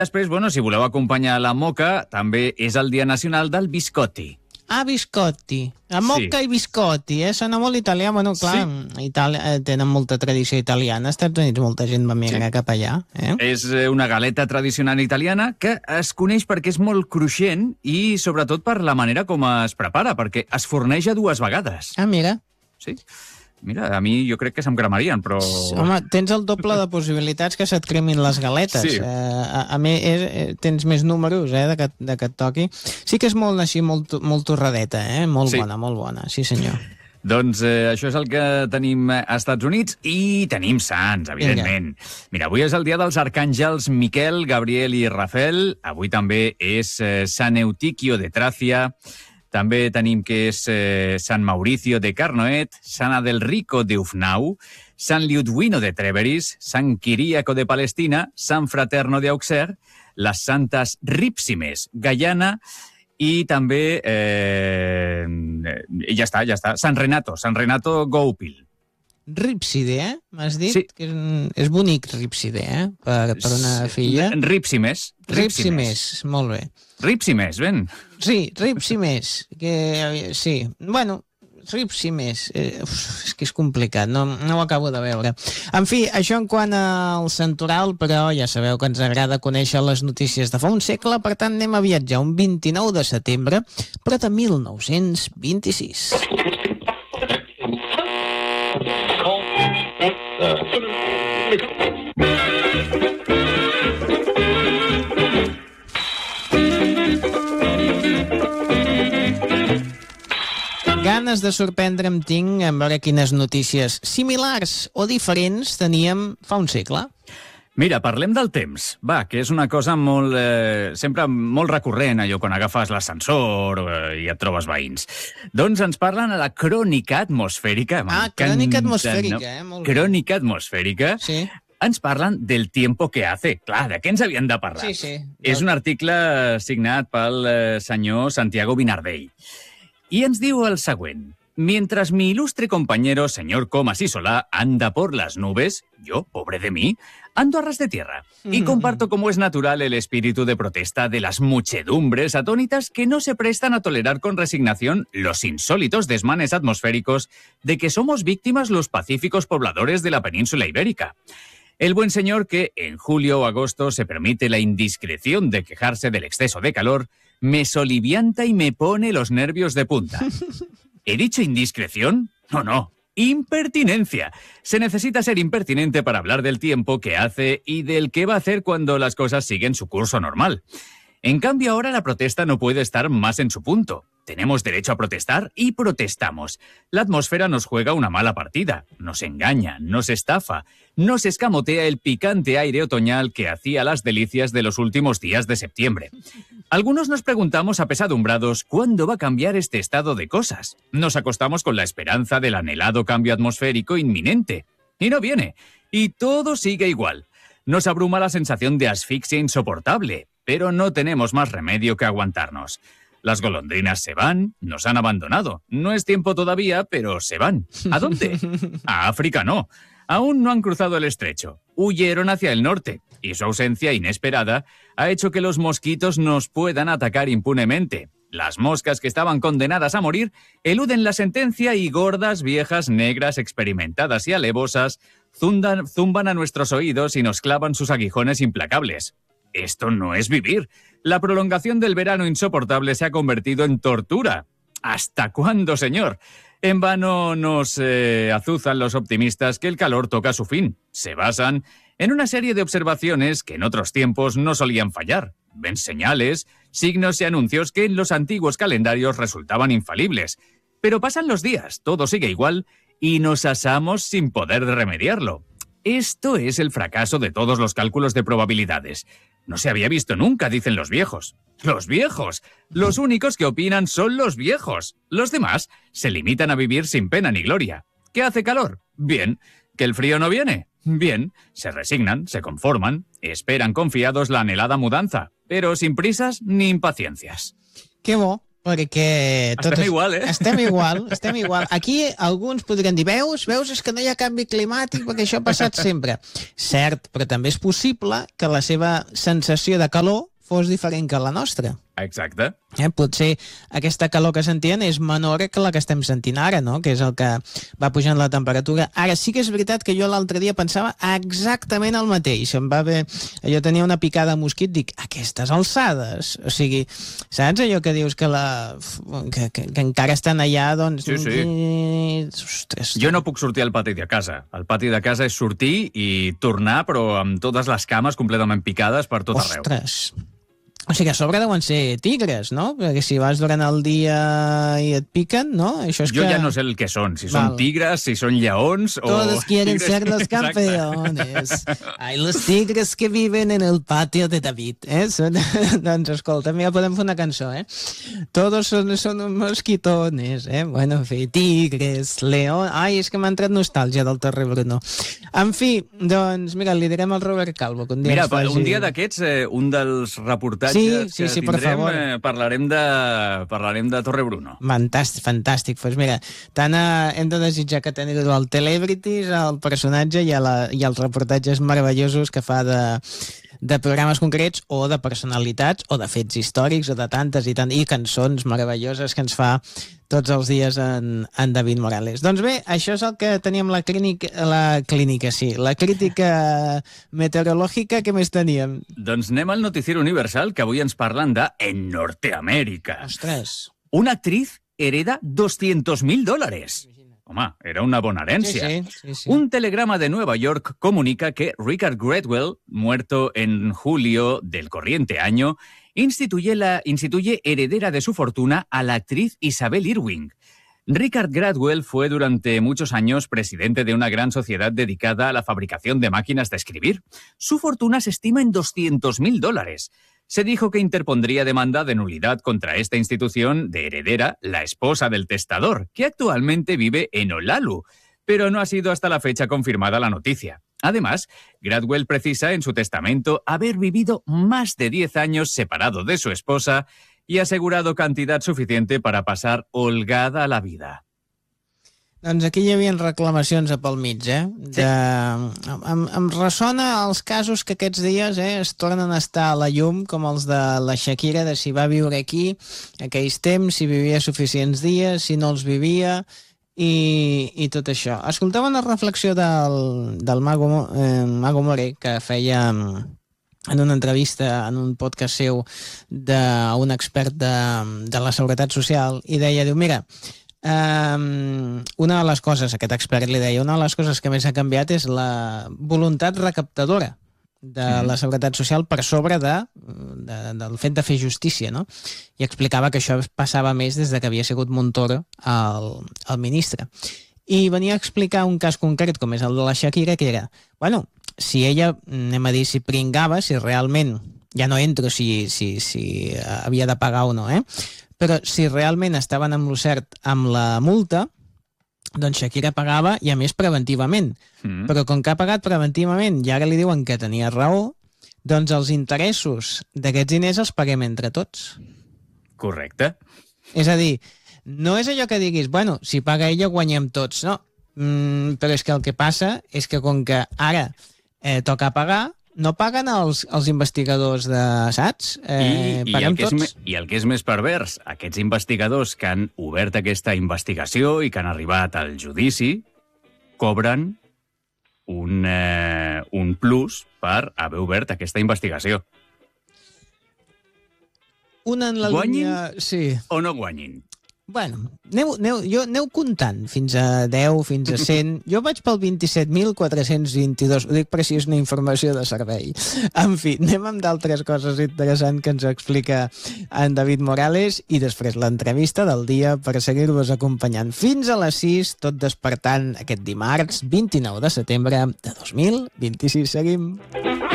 Després, si voleu acompanyar la moca, també és el Dia Nacional del Biscotti. Ah, biscotti. La moca i biscotti, sona molt italià. Bueno, clar, Itàlia, tenen molta tradició italiana. Als Estats Units molta gent va migrar cap allà. És una galeta tradicional italiana que es coneix perquè és molt cruixent i sobretot per la manera com es prepara, perquè es forneja 2 vegades. Ah, mira. Sí. Mira, a mi jo crec que se'm cremarien, però... Home, tens el doble de possibilitats que se't cremin les galetes. Sí. A més, tens més números de que et toqui. Sí que és molt així, molt torradeta, molt bona, sí senyor. Doncs això és el que tenim als Estats Units i tenim sants, evidentment. Mira, avui és el dia dels arcàngels Miquel, Gabriel i Rafael. Avui també és Sant Eutiquio de Tràcia. També tenim que és Sant Mauricio de Carnoet, Sant Adelrico de Ufnau, Sant Liudwino de Trèveris, Sant Quiríaco de Palestina, Sant Fraterno de Auxerre, les santes Rípsimes, Gaiana i també... ja està. Sant Renato Goupil. Rípside, m'has dit? Sí. Que és bonic Rípside, per una filla. Rípsimes, molt bé. Rípsimes, ben. Sí, Rípsimes. Sí, bueno, Rípsimes. És que és complicat, no ho acabo de veure. En fi, això en quant al santoral, però ja sabeu que ens agrada conèixer les notícies de fa un segle, per tant anem a viatjar un 29 de setembre, però de 1926. Ganes de sorprendre'm tinc en veure quines notícies similars o diferents teníem fa un segle. Mira, parlem del temps, que és una cosa molt, sempre molt recurrent, allò quan agafes l'ascensor i et trobes veïns. Doncs ens parlen a la crònica atmosfèrica. Crònica atmosfèrica, molt bé. Crònica atmosfèrica. Sí. Ens parlen del tiempo que hace. Clar, de què ens havien de parlar? Sí. És un article signat pel senyor Santiago Vinardell. I ens diu el següent. Mientras mi ilustre compañero, señor Comas y Solá, anda por las nubes, yo, pobre de mí, ando a ras de tierra. Y comparto como es natural el espíritu de protesta de las muchedumbres atónitas que no se prestan a tolerar con resignación los insólitos desmanes atmosféricos de que somos víctimas los pacíficos pobladores de la península ibérica. El buen señor que en julio o agosto se permite la indiscreción de quejarse del exceso de calor, me solivianta y me pone los nervios de punta. ¿He dicho indiscreción? No. Impertinencia. Se necesita ser impertinente para hablar del tiempo que hace y del que va a hacer cuando las cosas siguen su curso normal. En cambio, ahora la protesta no puede estar más en su punto. Tenemos derecho a protestar y protestamos. La atmósfera nos juega una mala partida, nos engaña, nos estafa, nos escamotea el picante aire otoñal que hacía las delicias de los últimos días de septiembre. Algunos nos preguntamos apesadumbrados cuándo va a cambiar este estado de cosas. Nos acostamos con la esperanza del anhelado cambio atmosférico inminente. Y no viene. Y todo sigue igual. Nos abruma la sensación de asfixia insoportable, pero no tenemos más remedio que aguantarnos. Las golondrinas se van, nos han abandonado. No es tiempo todavía, pero se van. ¿A dónde? A África no. Aún no han cruzado el estrecho. Huyeron hacia el norte, y su ausencia inesperada ha hecho que los mosquitos nos puedan atacar impunemente. Las moscas que estaban condenadas a morir eluden la sentencia y gordas, viejas, negras, experimentadas y alevosas zumban a nuestros oídos y nos clavan sus aguijones implacables. Esto no es vivir. La prolongación del verano insoportable se ha convertido en tortura. ¿Hasta cuándo, señor? En vano nos azuzan los optimistas que el calor toca su fin. Se basan en una serie de observaciones que en otros tiempos no solían fallar. Ven señales, signos y anuncios que en los antiguos calendarios resultaban infalibles. Pero pasan los días, todo sigue igual y nos asamos sin poder remediarlo. Esto es el fracaso de todos los cálculos de probabilidades. No se había visto nunca, dicen los viejos. ¡Los viejos! Los únicos que opinan son los viejos. Los demás se limitan a vivir sin pena ni gloria. ¿Qué hace calor? Bien. ¿Que el frío no viene? Bien. Se resignan, se conforman, esperan confiados la anhelada mudanza, pero sin prisas ni impaciencias. Que bo. perquè... Estem igual, eh? Estem igual. Aquí alguns podrien dir, veus, és que no hi ha canvi climàtic perquè això ha passat sempre. Cert, però també és possible que la seva sensació de calor fos diferent que la nostra. Exacte. Potser aquesta calor que sentien és menor que la que estem sentint ara, no? Que és el que va pujant la temperatura. Ara sí que és veritat que jo l'altre dia pensava exactament el mateix. Jo tenia una picada de mosquit, dic, aquestes alçades. O sigui, saps allò que dius que encara estan allà, doncs... Sí. Ostres. Jo no puc sortir al pati de casa. El pati de casa és sortir i tornar, però amb totes les cames completament picades per tot arreu. Ostres. O sigui, a sobre deuen ser tigres, no? Perquè si vas durant el dia i et piquen, no? Això és jo ja no sé el que són, si són tigres, si són lleons o... Todos quieren ser los campeones. Ai, los tigres que viven en el patio de David. Doncs escolta, ja podem fer una cançó, Todos son mosquitones, Bueno, en fi, tigres, león... Ai, és que m'ha entrat nostàlgia del Torre Bruno. En fi, doncs, mira, li direm al Robert Calvo que un dia un dia d'aquests, un dels reportatges que tindrem, per favor. Parlarem de Torre Bruno. Fantàstic. Pues mira, tant hem de desitjar que teniu el Celebrities, el personatge i els reportatges meravellosos que fa de programes concrets o de personalitats o de fets històrics o de tantes i cançons meravelloses que ens fa tots els dies en David Morales. Doncs bé, això és el que teníem la crítica meteorològica. Què més teníem? Doncs anem al Noticiero Universal, que avui ens parlen de En Norteamérica. Ostres. Una actriz hereda $200,000. Home, era una bona herència. Sí. Un telegrama de Nueva York comunica que Richard Gradwell, muerto en julio del corriente año, instituye heredera de su fortuna a la actriz Isabel Irwing. Richard Gradwell fue durante muchos años presidente de una gran sociedad dedicada a la fabricación de máquinas de escribir. Su fortuna se estima en $200,000. Se dijo que interpondría demanda de nulidad contra esta institución de heredera, la esposa del testador, que actualmente vive en Oahu, pero no ha sido hasta la fecha confirmada la noticia. Además, Gradwell precisa en su testamento haber vivido más de 10 años separado de su esposa y asegurado cantidad suficiente para pasar holgada la vida. Doncs aquí hi havia reclamacions pel mig, Sí. Em ressona els casos que aquests dies es tornen a estar a la llum, com els de la Shakira, de si va viure aquí aquells temps, si vivia suficients dies, si no els vivia... I tot això. Escoltava una reflexió del Mago More, que feia en una entrevista, en un podcast seu, d'un expert de la Seguretat Social, i diu, mira, una de les coses, aquest expert li deia, una de les coses que més ha canviat és la voluntat recaptadora de la Seguretat Social per sobre del fet de fer justícia, no? I explicava que això passava més des de que havia sigut Montoro el ministre. I venia a explicar un cas concret, com és el de la Shakira, que era, bueno, si ella, anem a dir, si pringava, si realment, ja no entro si havia de pagar o no, però si realment estaven amb lo cert amb la multa, doncs Shakira pagava, i a més preventivament. Però com que ha pagat preventivament i ara li diuen que tenia raó, doncs els interessos d'aquests diners els paguem entre tots. Correcte. És a dir, no és allò que diguis, bueno, si paga ella guanyem tots, no. Però és que el que passa és que com que ara toca pagar, no paguen els investigadors de SATS, paguem tots. I el que és més pervers, aquests investigadors que han obert aquesta investigació i que han arribat al judici, cobren un plus per haver obert aquesta investigació. Una en la línia... Sí. O no guanyin? Bueno, aneu comptant fins a 10, fins a 100. Jo vaig pel 27.422. Ho dic per si és una informació de servei. En fi, anem amb d'altres coses interessants que ens explica en David Morales i després l'entrevista del dia per seguir-vos acompanyant fins a les 6, tot despertant aquest dimarts 29 de setembre de 2026. Seguim.